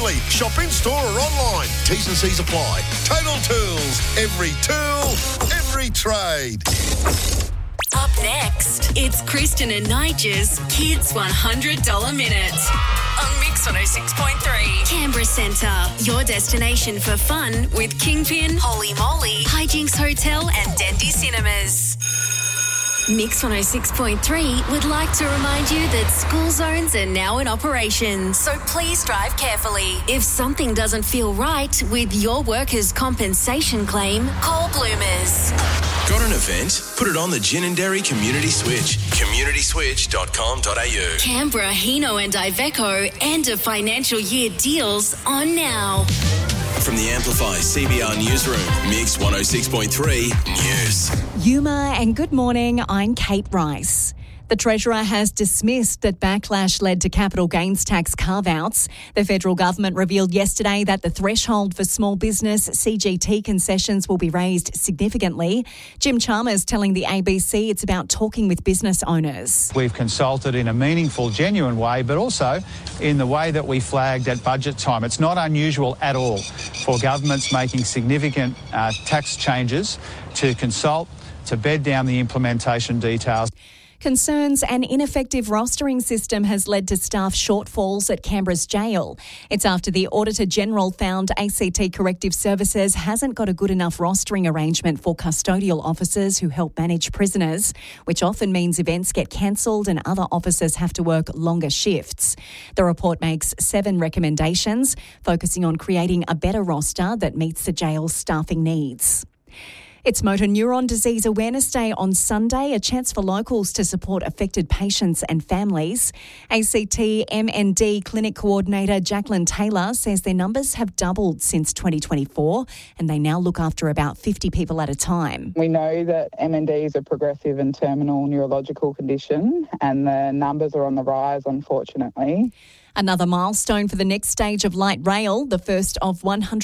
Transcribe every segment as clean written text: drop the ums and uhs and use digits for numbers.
carefully. Shop in store or online. T's and C's apply. Total Tools. Every tool, every trade. Up next, it's Kristen and Nigel's Kids $100 Minute on Mix 106.3. Canberra Centre, your destination for fun with Kingpin, Holy Moly, Hijinks Hotel and Dendy Cinemas. Mix 106.3 would like to remind you that school zones are now in operation, so please drive carefully. If something doesn't feel right with your workers' compensation claim, call Bloomers. Got an event? Put it on the Gin and Dairy Community Switch. CommunitySwitch.com.au. Canberra, Hino and Iveco end of financial year deals on now. From the Amplify CBR Newsroom, Mix 106.3 News. Yuma and good morning, I'm Kate Rice. The Treasurer has dismissed that backlash led to capital gains tax carve-outs. The federal government revealed yesterday that the threshold for small business CGT concessions will be raised significantly. Jim Chalmers telling the ABC it's about talking with business owners. We've consulted in a meaningful, genuine way, but also in the way that we flagged at budget time. It's not unusual at all for governments making significant tax changes to consult, to bed down the implementation details. Concerns an ineffective rostering system has led to staff shortfalls at Canberra's jail. It's after the Auditor-General found ACT Corrective Services hasn't got a good enough rostering arrangement for custodial officers who help manage prisoners, which often means events get cancelled and other officers have to work longer shifts. The report makes 7 recommendations, focusing on creating a better roster that meets the jail's staffing needs. It's Motor Neuron Disease Awareness Day on Sunday, a chance for locals to support affected patients and families. ACT MND Clinic Coordinator Jacqueline Taylor says their numbers have doubled since 2024 and they now look after about 50 people at a time. We know that MND is a progressive and terminal neurological condition and the numbers are on the rise, unfortunately. Another milestone for the next stage of light rail. The first of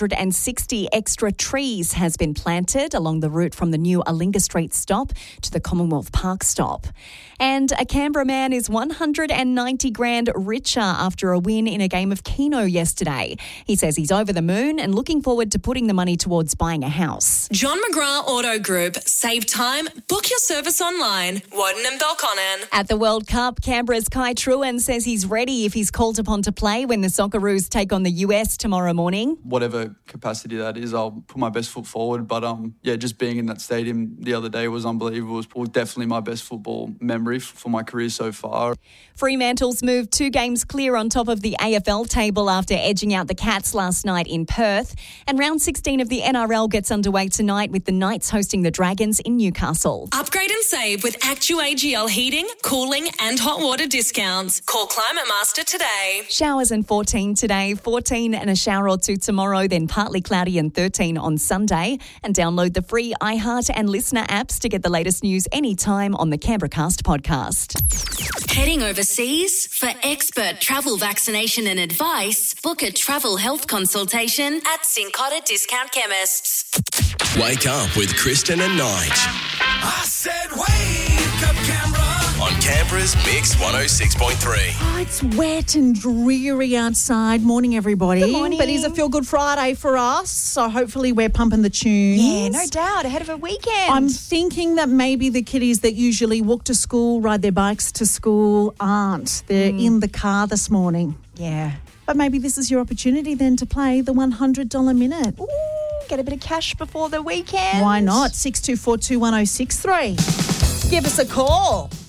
160 extra trees has been planted along the route from the new Alinga Street stop to the Commonwealth Park stop. And a Canberra man is 190 grand richer after a win in a game of Keno yesterday. He says he's over the moon and looking forward to putting the money towards buying a house. John McGrath Auto Group. Save time. Book your service online. Woden and Belconnen. At the World Cup, Canberra's Kai Truen says he's ready if he's called upon to play when the Socceroos take on the US tomorrow morning. Whatever capacity that is, I'll put my best foot forward. But just being in that stadium the other day was unbelievable. It was definitely my best football memory for my career so far. Fremantle's moved 2 games clear on top of the AFL table after edging out the Cats last night in Perth. And round 16 of the NRL gets underway tonight with the Knights hosting the Dragons in Newcastle. Upgrade and save with ActuAGL heating, cooling and hot water discounts. Call Climate Master today. Showers and 14 today, 14 and a shower or 2 tomorrow, then partly cloudy and 13 on Sunday. And download the free iHeart and Listener apps to get the latest news anytime on the Canberra Cast podcast. Heading overseas? For expert travel vaccination and advice, book a travel health consultation at Cincotta Discount Chemists. Wake up with Kristen and Nige. I said wake up, Canberra. On Canberra's Mix 106.3. Oh, it's wet and dreary outside. Morning, everybody. Good morning. But it's a feel-good Friday for us, so hopefully we're pumping the tunes. Yeah, no doubt. Ahead of a weekend. I'm thinking that maybe the kiddies that usually walk to school, ride their bikes to school, aren't. They're in the car this morning. Yeah. But maybe this is your opportunity then to play the $100 minute. Ooh, get a bit of cash before the weekend. Why not? 624 21063. Give us a call.